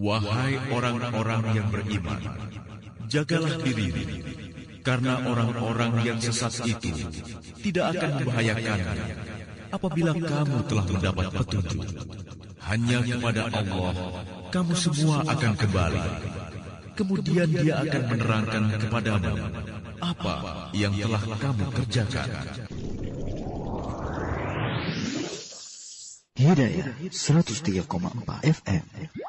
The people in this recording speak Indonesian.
Wahai orang-orang yang beriman, jagalah dirimu, karena orang-orang yang sesat itu tidak akan membahayakanmu apabila kamu telah mendapat petunjuk. Hanya kepada Allah kamu semua akan kembali. Kemudian Dia akan menerangkan kepadamu apa yang telah kamu kerjakan. Hidayah 103,4 FM.